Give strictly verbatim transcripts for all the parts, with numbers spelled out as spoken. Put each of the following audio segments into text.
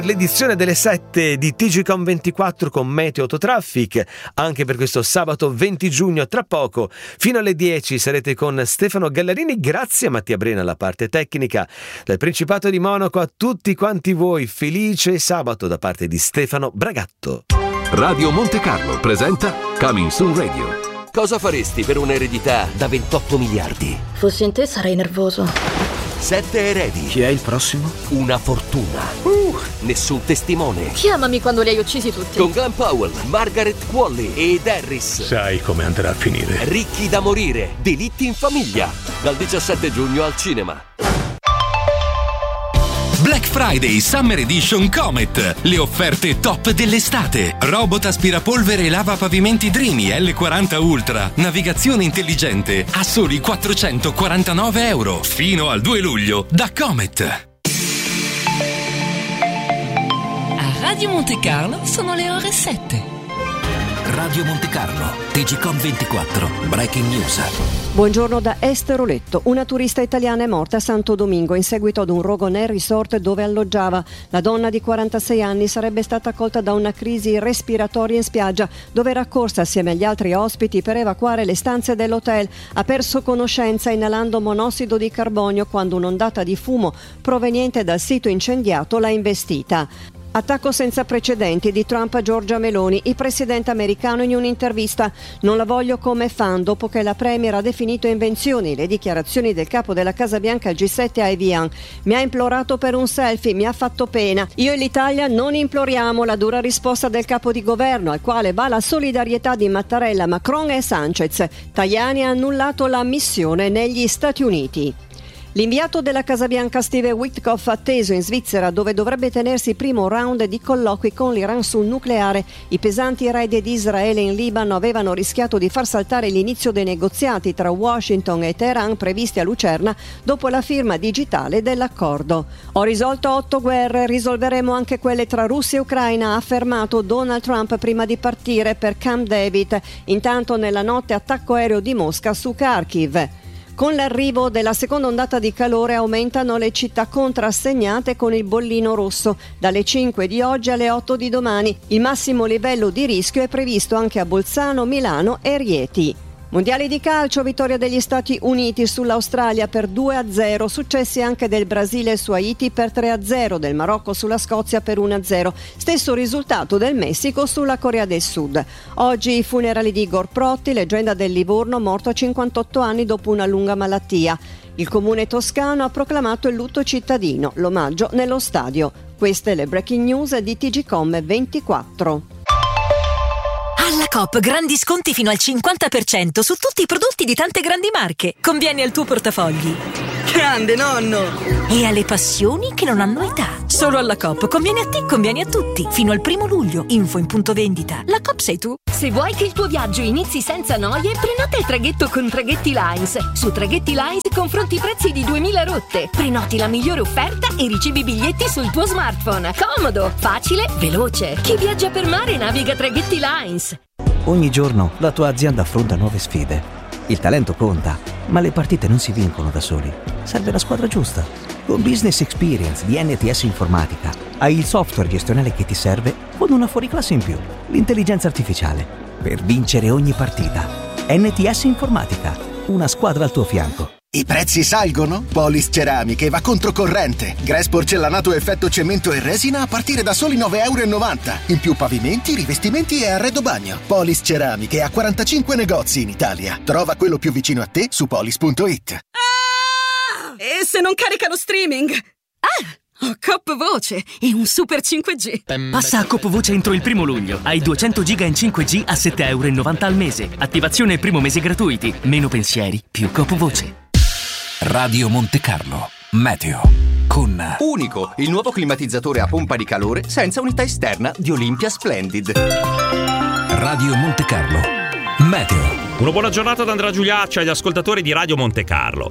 L'edizione delle sette di T G Com ventiquattro con Meteo Autotraffic anche per questo sabato venti giugno. Tra poco fino alle dieci sarete con Stefano Gallarini. Grazie a Mattia Brena alla parte tecnica. Dal Principato di Monaco a tutti quanti voi, felice sabato da parte di Stefano Bragatto. Radio Monte Carlo presenta Coming Soon Radio. Cosa faresti per un'eredità da ventotto miliardi? Fossi in te sarei nervoso. Sette eredi. Chi è il prossimo? Una fortuna. Uh. Nessun testimone. Chiamami quando li hai uccisi tutti. Con Glenn Powell, Margaret Qualley ed Harris. Sai come andrà a finire. Ricchi da morire. Delitti in famiglia. Dal diciassette giugno al cinema. Black Friday Summer Edition Comet. Le offerte top dell'estate. Robot aspirapolvere e lava pavimenti Dreamy L quaranta Ultra. Navigazione intelligente a soli quattrocentoquarantanove euro. Fino al due luglio da Comet. A Radio Monte Carlo sono le ore sette. Radio Monte Carlo, T G Com ventiquattro, Breaking News. Buongiorno da Esther Oletto. Una turista italiana è morta a Santo Domingo in seguito ad un rogo nel resort dove alloggiava. La donna di quarantasei anni sarebbe stata colta da una crisi respiratoria in spiaggia, dove era accorsa assieme agli altri ospiti per evacuare le stanze dell'hotel. Ha perso conoscenza inalando monossido di carbonio quando un'ondata di fumo proveniente dal sito incendiato l'ha investita. Attacco senza precedenti di Trump a Giorgia Meloni. Il presidente americano in un'intervista: non la voglio come fan dopo che la premier ha definito invenzioni le dichiarazioni del capo della Casa Bianca al G sette a Evian. Mi ha implorato per un selfie, mi ha fatto pena. Io e l'Italia non imploriamo, la dura risposta del capo di governo, al quale va la solidarietà di Mattarella, Macron e Sanchez. Tajani ha annullato la missione negli Stati Uniti. L'inviato della Casa Bianca Steve Witkoff atteso in Svizzera, dove dovrebbe tenersi il primo round di colloqui con l'Iran sul nucleare. I pesanti raid di Israele in Libano avevano rischiato di far saltare l'inizio dei negoziati tra Washington e Teheran previsti a Lucerna dopo la firma digitale dell'accordo. Ho risolto otto guerre, risolveremo anche quelle tra Russia e Ucraina, ha affermato Donald Trump prima di partire per Camp David. Intanto nella notte attacco aereo di Mosca su Kharkiv. Con l'arrivo della seconda ondata di calore aumentano le città contrassegnate con il bollino rosso, dalle cinque di oggi alle otto di domani. Il massimo livello di rischio è previsto anche a Bolzano, Milano e Rieti. Mondiali di calcio, vittoria degli Stati Uniti sull'Australia per due a zero, successi anche del Brasile su Haiti per tre a zero, del Marocco sulla Scozia per uno a zero, stesso risultato del Messico sulla Corea del Sud. Oggi i funerali di Igor Protti, leggenda del Livorno, morto a cinquantotto anni dopo una lunga malattia. Il comune toscano ha proclamato il lutto cittadino, l'omaggio nello stadio. Queste le breaking news di T G Com ventiquattro. Alla Coop grandi sconti fino al cinquanta per cento su tutti i prodotti di tante grandi marche. Conviene al tuo portafogli. Grande nonno! E alle passioni che non hanno età. Solo alla Coop conviene a te, conviene a tutti. Fino al primo luglio. Info in punto vendita. La Coop sei tu. Se vuoi che il tuo viaggio inizi senza noie, prenota il traghetto con Traghetti Lines. Su Traghetti Lines confronti i prezzi di duemila rotte. Prenoti la migliore offerta e ricevi i biglietti sul tuo smartphone. Comodo, facile, veloce. Chi viaggia per mare naviga Traghetti Lines. Ogni giorno la tua azienda affronta nuove sfide. Il talento conta, ma le partite non si vincono da soli. Serve la squadra giusta. Con Business Experience di N T S Informatica hai il software gestionale che ti serve con una fuoriclasse in più, l'intelligenza artificiale, per vincere ogni partita. N T S Informatica, una squadra al tuo fianco. I prezzi salgono? Polis Ceramiche va controcorrente. Grass porcellanato effetto cemento e resina a partire da soli nove virgola novanta euro. In più pavimenti, rivestimenti e arredo bagno. Polis Ceramiche ha quarantacinque negozi in Italia. Trova quello più vicino a te su polis punto it. Ah! E se non carica lo streaming? Ah! Ho Coop Voce e un super cinque G. Passa a Coop Voce entro il primo luglio. Hai duecento giga in cinque G a sette virgola novanta euro al mese. Attivazione e primo mese gratuiti. Meno pensieri, più Coop Voce. Radio Monte Carlo, Meteo, con Unico, il nuovo climatizzatore a pompa di calore senza unità esterna di Olympia Splendid. Radio Monte Carlo, Meteo. Una buona giornata da Andrea Giuliacci agli ascoltatori di Radio Monte Carlo.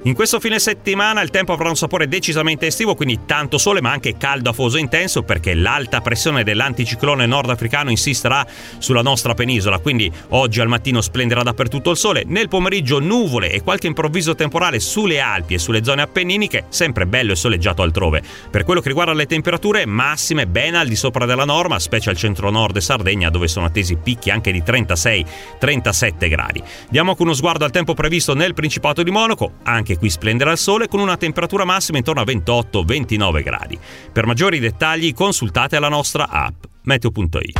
In questo fine settimana il tempo avrà un sapore decisamente estivo, quindi tanto sole ma anche caldo afoso intenso, perché l'alta pressione dell'anticiclone nordafricano insisterà sulla nostra penisola, quindi oggi al mattino splenderà dappertutto il sole, nel pomeriggio nuvole e qualche improvviso temporale sulle Alpi e sulle zone appenniniche, sempre bello e soleggiato altrove. Per quello che riguarda le temperature, massime ben al di sopra della norma, specie al centro-nord e Sardegna, dove sono attesi picchi anche di trentasei trentasette gradi. Diamo anche uno sguardo al tempo previsto nel Principato di Monaco, anche qui splenderà il sole con una temperatura massima intorno a ventotto ventinove gradi. Per maggiori dettagli consultate la nostra app meteo punto it.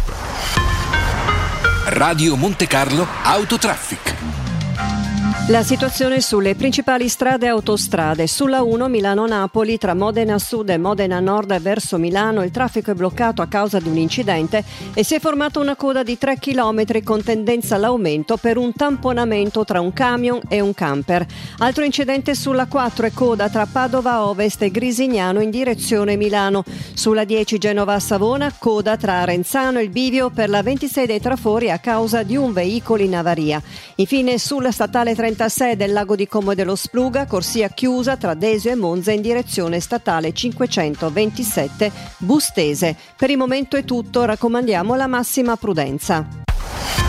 Radio Monte Carlo Autotraffic. La situazione sulle principali strade e autostrade. Sulla uno Milano-Napoli tra Modena Sud e Modena Nord verso Milano il traffico è bloccato a causa di un incidente e si è formata una coda di tre chilometri con tendenza all'aumento per un tamponamento tra un camion e un camper. Altro incidente sulla quattro e coda tra Padova Ovest e Grisignano in direzione Milano. Sulla dieci Genova-Savona coda tra Arenzano e il bivio per la ventisei dei Trafori a causa di un veicolo in avaria. Infine sulla statale trentasei del Lago di Como e dello Spluga, corsia chiusa tra Desio e Monza in direzione statale cinquecentoventisette Bustese. Per il momento è tutto, raccomandiamo la massima prudenza.